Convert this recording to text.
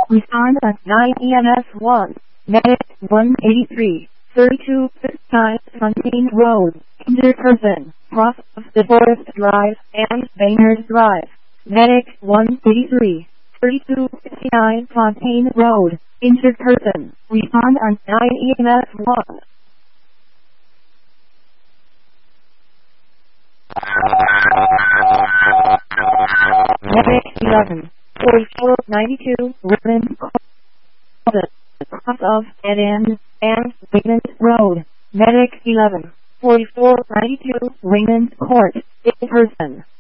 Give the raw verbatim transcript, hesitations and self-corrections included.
Respond at nine E M S one. Medic one eighty-three, thirty-two fifty-nine Fontaine Road, injured person, cross of the Forest Drive and Baynard Drive. Medic one eighty-three, thirty-two fifty-nine Fontaine Road, injured person. Respond on nine E M S one. Medic eleven, forty-four ninety-two Raymond Court, cross of Dead End and Raymond Road. Medic eleven, forty-four ninety-two Raymond Court, in person.